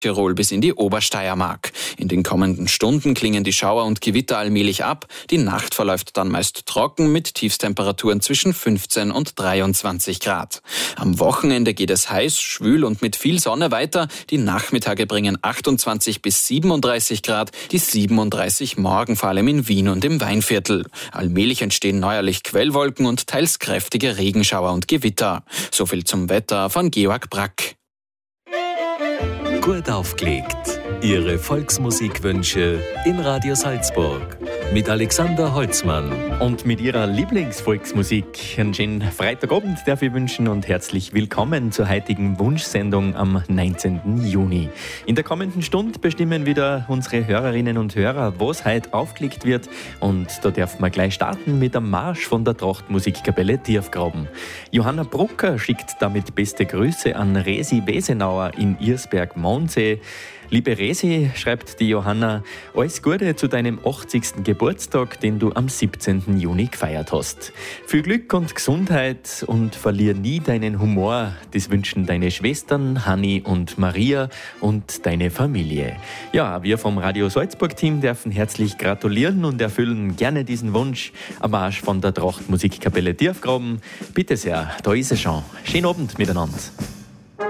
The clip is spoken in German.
Tirol bis in die Obersteiermark. In den kommenden Stunden klingen die Schauer und Gewitter allmählich ab. Die Nacht verläuft dann meist trocken mit Tiefstemperaturen zwischen 15 und 23 Grad. Am Wochenende geht es heiß, schwül und mit viel Sonne weiter. Die Nachmittage bringen 28 bis 37 Grad, die 37 morgen vor allem in Wien und im Weinviertel. Allmählich entstehen neuerlich Quellwolken und teils kräftige Regenschauer und Gewitter. So viel zum Wetter von Georg Brack. Gut aufgelegt. Ihre Volksmusikwünsche in Radio Salzburg. Mit Alexander Holzmann. Und mit ihrer Lieblingsvolksmusik einen schönen Freitagabend darf ich wünschen und herzlich willkommen zur heutigen Wunschsendung am 19. Juni. In der kommenden Stunde bestimmen wieder unsere Hörerinnen und Hörer, was heute aufgelegt wird. Und da darf man gleich starten mit einem Marsch von der Trachtmusikkapelle Tiefgraben. Johanna Brucker schickt damit beste Grüße an Resi Wesenauer in Irsberg-Monsee. Liebe Resi, schreibt die Johanna, alles Gute zu deinem 80. Geburtstag, den du am 17. Juni gefeiert hast. Viel Glück und Gesundheit und verlier nie deinen Humor. Das wünschen deine Schwestern Hanni und Maria und deine Familie. Ja, wir vom Radio Salzburg-Team dürfen herzlich gratulieren und erfüllen gerne diesen Wunsch. Am Marsch von der Trachtmusikkapelle Tiefgraben. Bitte sehr, da ist es schon. Schönen Abend miteinander.